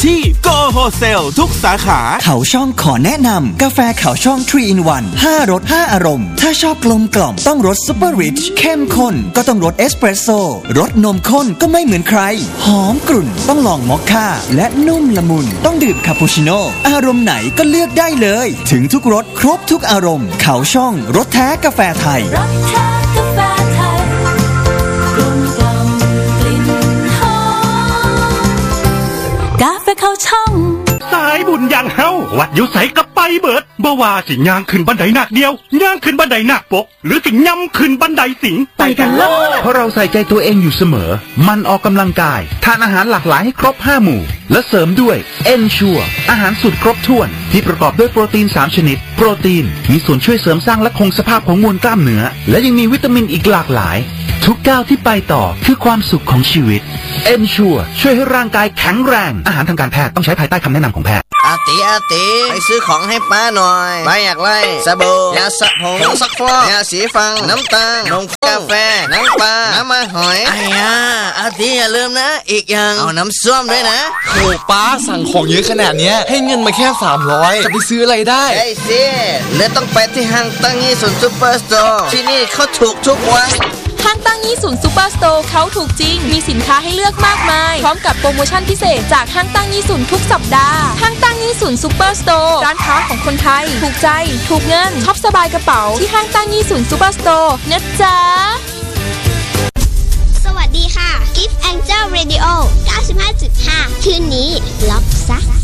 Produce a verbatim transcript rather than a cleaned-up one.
ที่ Go Wholesale ทุกสาขาเขาช่องขอแนะนำกาแฟเขาช่อง ทรี อิน วัน ห้ารสห้าอารมณ์ถ้าชอบกลมกล่อมต้องรสซุปเปอร์ริชเข้มข้นก็ต้องรสเอสเปรสโซ่รสนมข้นก็ไม่เหมือนใครหอมกรุ่นต้องลองมอคค่าและนุ่มละมุนต้องดื่มคาปูชิโน่อารมณ์ไหนก็เลือกได้เลยถึงทุกรสครบทุกอารมณ์เขาช่องรสแท้กาแฟไทยรสแท้กาแฟไทยกลมกล่อมกลิ่นหอมกาแฟเขาช่องสายบุญอย่างเฮาวัดอยู่ใสกับไปเบิดบ่ว่าสิย่างขึ้นบันไดหนักเดียวย่างขึ้นบันไดหนักปกหรือสิย่ำขึ้นบันไดสิงไปกันเลยเพราะเราใส่ใจตัวเองอยู่เสมอมันออกกำลังกายทานอาหารหลากหลายให้ครบห้าหมู่และเสริมด้วย Ensure อาหารสูตรครบถ้วนที่ประกอบด้วยโปรตีนสามชนิดโปรตีนมีส่วนช่วยเสริมสร้างและคงสภาพของมวลกล้ามเนื้อและยังมีวิตามินอีกหลากหลายทุกก้าวที่ไปต่อคือความสุขของชีวิต Ensure ช่วยให้ร่างกายแข็งแรงอาหารทางการแพทย์ต้องใช้ภายใต้คำแนะนำของแพทย์อาติอาติไปซื้อของให้ป้าหน่อยป้าอยากไล่สบู่ยาสระผมผงซักฟอกยาสีฟันน้ำตาลนมกาแฟน้ำปลาน้ำมันหอยไอ้ยาอาติอย่าลืมนะอีกอย่างเอาน้ำส้วมด้วยนะโหป้าสั่งของเยอะขนาดนี้ให้เงินมาแค่สามร้อยจะไปซื้ออะไรได้ไอ้สิเลยต้องไปที่ห้างตั้งยี่สุนซุปเปอร์สโตร์ที่นี่เขาถูกทุกวันห้างตั้งยี่สุนซูเปอร์สโตร์เขาถูกจริงมีสินค้าให้เลือกมากมายพร้อมกับโปรโมชั่นพิเศษจากห้างตั้งยี่สุนทุกสัปดาห์ห้างตั้งยี่สุนซูเปอร์สโตร์ร้านค้าของคนไทยถูกใจถูกเงินช็อปสบายกระเป๋าที่ห้างตั้งยี่สุนซูเปอร์สโตร์นะจ๊ะสวัสดีค่ะ Gift Angel Radio เก้าสิบห้าจุดห้า คืนนี้ล็อกซัก